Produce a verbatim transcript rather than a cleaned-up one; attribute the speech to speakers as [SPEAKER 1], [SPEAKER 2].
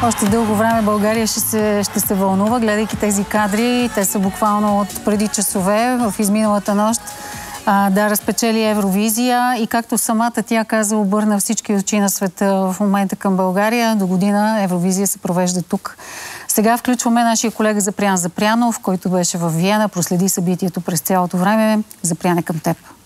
[SPEAKER 1] Още дълго време България ще се, ще се вълнува, гледайки тези кадри. Те са буквално от преди часове, в изминалата нощ. А, да, разпечели Евровизия и както самата тя каза, обърна всички очи на света в момента към България. До година Евровизия се провежда тук. Сега включваме нашия колега Запрян Запрянов, който беше в Виена, проследи събитието през цялото време. Запряне към теб.